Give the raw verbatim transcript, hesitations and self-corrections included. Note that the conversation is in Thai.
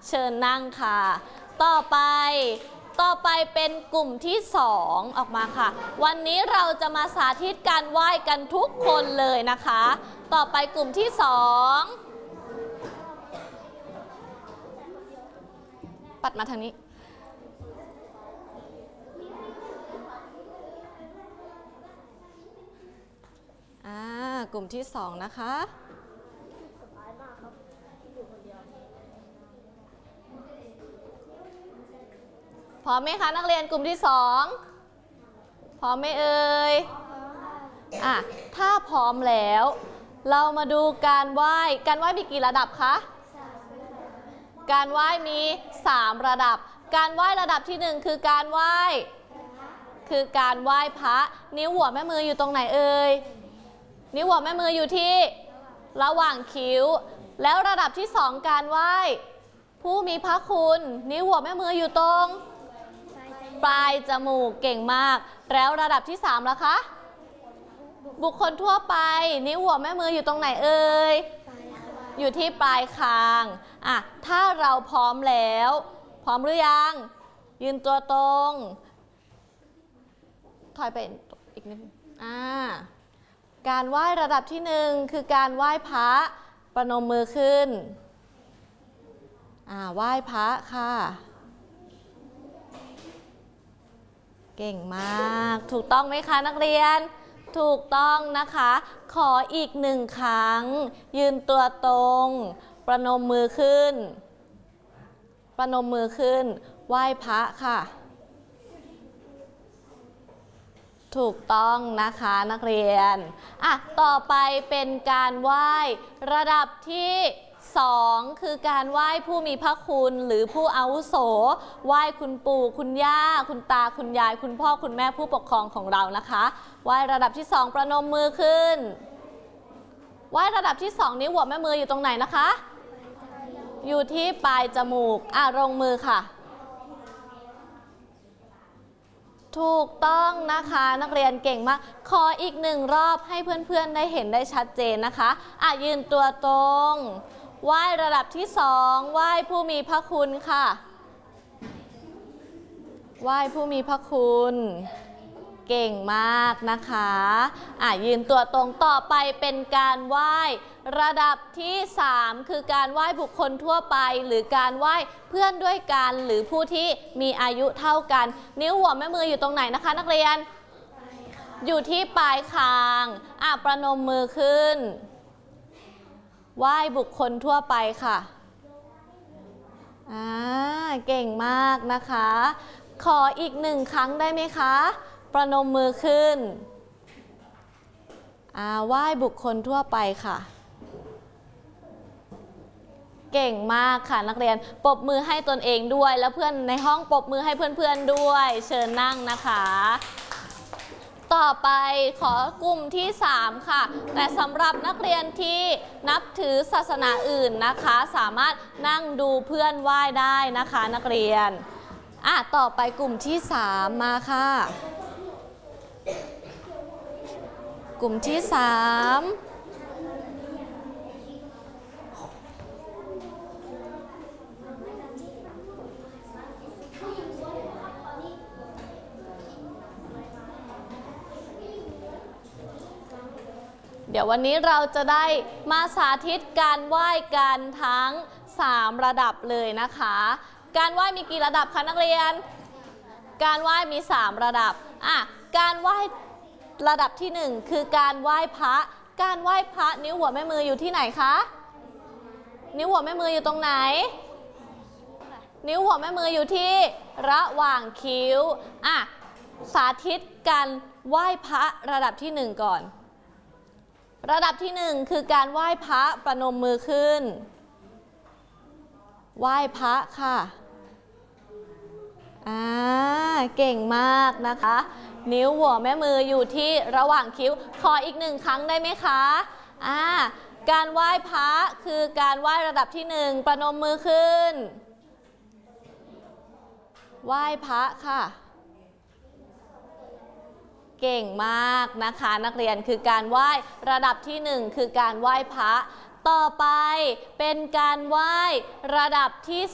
เชิญนั่งค่ะต่อไปต่อไปเป็นกลุ่มที่สองออกมาค่ะวันนี้เราจะมาสาธิตการไหว้กันทุกคนเลยนะคะต่อไปกลุ่มที่สองปัดมาทางนี้อ่ากลุ่มที่สองนะคะพร้อมไหมคะนักเรียนกลุ่มที่สองพร้อมไหมเอ่ยอ่ะถ้าพร้อมแล้วเรามาดูการไหว้การไหว้มีกี่ระดับคะการไหว้มีสามระดับการไหว้ระดับที่หนึ่งคือการไหว้คือการไหว้พระนิ้วหัวแม่มืออยู่ตรงไหนเอ่ยนิ้วหัวแม่มืออยู่ที่ระหว่างคิ้วแล้วระดับที่สองการไหว้ผู้มีพระคุณนิ้วหัวแม่มืออยู่ตรงปลายจมูกเก่งมากแล้วระดับที่สามล่ะคะบุคคลทั่วไปนิ้วหัวแม่มืออยู่ตรงไหนเอ่ยอยู่ที่ปลายคางอ่ะถ้าเราพร้อมแล้วพร้อมหรือยังยืนตัวตรงถอยไปอีกนิดอ่าการไหว้ระดับที่หนึ่งคือการไหว้พระประนมมือขึ้นอ่าไหว้พระค่ะเก่งมากถูกต้องไหมคะนักเรียนถูกต้องนะคะขออีกหนึ่งครั้งยืนตัวตรงประนมมือขึ้นประนมมือขึ้นไหว้พระค่ะถูกต้องนะคะนักเรียนอ่ะต่อไปเป็นการไหว้ระดับที่สองคือการไหว้ผู้มีพระคุณหรือผู้อาวุโสไหว้คุณปู่คุณย่าคุณตาคุณยายคุณพ่อคุณแม่ผู้ปกครองของเรานะคะไหว้ระดับที่สองประนมมือขึ้นไหว้ระดับที่สองนิ้วหัวแม่มืออยู่ตรงไหนนะคะอยู่ที่ปลายจมูกอ่ะลงมือค่ะถูกต้องนะคะนักเรียนเก่งมากขออีกหนึ่งรอบให้เพื่อนๆได้เห็นได้ชัดเจนนะคะอ่ะยืนตัวตรงไหว้ระดับที่สองไหว้ผู้มีพระคุณค่ะไหว้ผู้มีพระคุณเก่งมากนะคะอ่ะยืนตัวตรงต่อไปเป็นการไหว้ระดับที่สามคือการไหว้บุคคลทั่วไปหรือการไหว้เพื่อนด้วยกันหรือผู้ที่มีอายุเท่ากันนิ้วหัวแม่มืออยู่ตรงไหนนะคะนักเรียนอยู่ที่ปลายคางอ่ะประนมมือขึ้นไหว้บุคคลทั่วไปค่ะอ่าเก่งมากนะคะขออีกหนึ่งครั้งได้ไหมคะประนมมือขึ้นอ่าไหว้บุคคลทั่วไปค่ะเก่งมากค่ะนักเรียนปรบมือให้ตนเองด้วยแล้วเพื่อนในห้องปรบมือให้เพื่อนๆด้วยเชิญนั่งนะคะต่อไปขอกลุ่มที่สามค่ะแต่สำหรับนักเรียนที่นับถือศาสนาอื่นนะคะสามารถนั่งดูเพื่อนไหว้ได้นะคะนักเรียนอ่ะต่อไปกลุ่มที่สามมาค่ะกลุ่มที่สามเดี๋ยววันนี้เราจะได้มาสาธิตการไหว้กันทั้งสามระดับเลยนะคะการไหว้มีกี่ระดับคะนักเรียนการไหว้มีสามระดับอ่ะการไหว้ระดับที่หนึ่งคือการไหว้พระการไหว้พระนิ้วหัวแม่มืออยู่ที่ไหนคะนิ้วหัวแม่มืออยู่ตรงไหนนิ้วหัวแม่มืออยู่ที่ระหว่างคิ้วอ่ะสาธิตการไหว้พระระดับที่หนึ่งก่อนระดับที่หนึ่งคือการไหว้พระประนมมือขึ้นไหว้พระค่ะอ่าเก่งมากนะคะนิ้วหัวแม่มืออยู่ที่ระหว่างคิ้วขออีกหนึ่งครั้งได้ไหมคะอ่าการไหว้พระคือการไหว้ระดับที่หนึ่งประนมมือขึ้นไหว้พระค่ะเก่งมากนะคะนักเรียนคือการไหว้ระดับที่หนึ่งคือการไหว้พระต่อไปเป็นการไหว้ระดับที่